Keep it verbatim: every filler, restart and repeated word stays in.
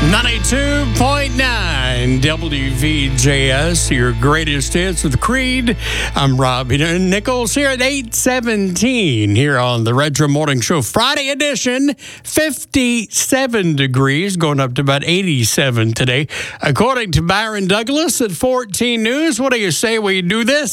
ninety-two point nine W V J S, your greatest hits with Creed. I'm Robbie Nichols here at eight seventeen here on the Retro Morning Show Friday edition. fifty-seven degrees, going up to about eighty-seven today. According to Byron Douglas at fourteen News, what do you say we do this?